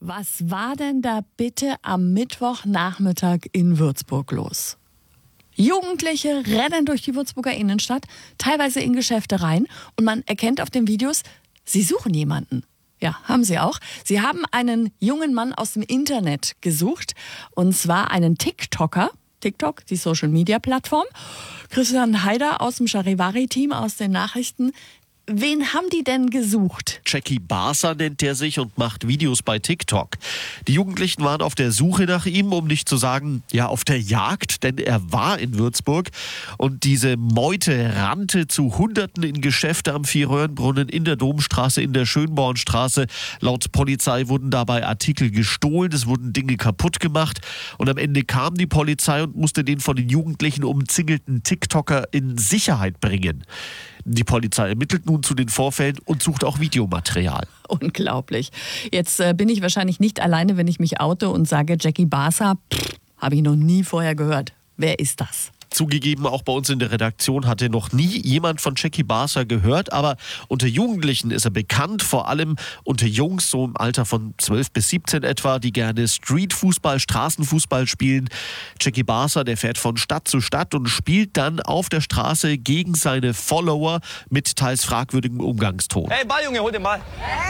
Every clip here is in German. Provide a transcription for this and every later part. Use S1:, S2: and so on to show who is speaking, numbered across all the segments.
S1: Was war denn da bitte am Mittwochnachmittag in Würzburg los? Jugendliche rennen durch die Würzburger Innenstadt, teilweise in Geschäfte rein und man erkennt auf den Videos, sie suchen jemanden. Ja, haben sie auch. Sie haben einen jungen Mann aus dem Internet gesucht und zwar einen TikToker. TikTok, die Social-Media-Plattform. Christian Haider aus dem Charivari-Team aus den Nachrichten. Wen haben die denn gesucht?
S2: Jackie Barser nennt der sich und macht Videos bei TikTok. Die Jugendlichen waren auf der Suche nach ihm, um nicht zu sagen, ja, auf der Jagd, denn er war in Würzburg. Und diese Meute rannte zu Hunderten in Geschäfte am Vierröhrenbrunnen, in der Domstraße, in der Schönbornstraße. Laut Polizei wurden dabei Artikel gestohlen, es wurden Dinge kaputt gemacht. Und am Ende kam die Polizei und musste den von den Jugendlichen umzingelten TikToker in Sicherheit bringen. Die Polizei ermittelt nun zu den Vorfällen und sucht auch Videomaterial.
S1: Unglaublich. Jetzt bin ich wahrscheinlich nicht alleine, wenn ich mich oute und sage, Jackie Barser, habe ich noch nie vorher gehört. Wer ist das?
S2: Zugegeben, auch bei uns in der Redaktion hatte noch nie jemand von Jackie Barser gehört, aber unter Jugendlichen ist er bekannt, vor allem unter Jungs, so im Alter von 12 bis 17 etwa, die gerne Streetfußball, Straßenfußball spielen. Jackie Barser, der fährt von Stadt zu Stadt und spielt dann auf der Straße gegen seine Follower mit teils fragwürdigem Umgangston.
S3: Hey, Ball, Junge, hol den Ball.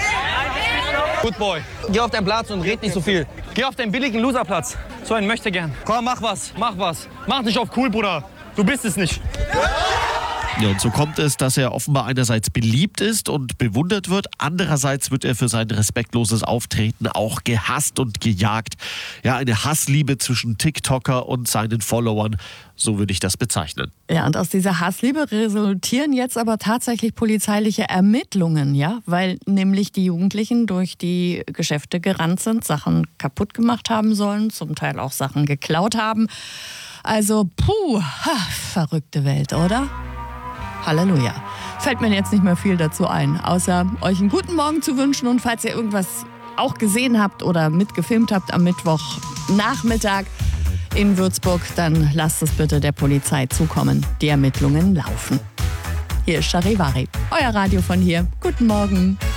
S3: Good boy. Geh auf deinen Platz und red nicht so viel. Geh auf deinen billigen Loserplatz. So einen möchte gern. Komm, mach was, mach was. Mach nicht auf cool, Bruder. Du bist es nicht.
S2: Ja, und so kommt es, dass er offenbar einerseits beliebt ist und bewundert wird. Andererseits wird er für sein respektloses Auftreten auch gehasst und gejagt. Ja, eine Hassliebe zwischen TikToker und seinen Followern. So würde ich das bezeichnen.
S1: Ja, und aus dieser Hassliebe resultieren jetzt aber tatsächlich polizeiliche Ermittlungen, ja, weil nämlich die Jugendlichen durch die Geschäfte gerannt sind, Sachen kaputt gemacht haben sollen, zum Teil auch Sachen geklaut haben. Also, verrückte Welt, oder? Halleluja. Fällt mir jetzt nicht mehr viel dazu ein, außer euch einen guten Morgen zu wünschen und falls ihr irgendwas auch gesehen habt oder mitgefilmt habt am Mittwochnachmittag in Würzburg, dann lasst es bitte der Polizei zukommen. Die Ermittlungen laufen. Hier ist Charivari, euer Radio von hier. Guten Morgen.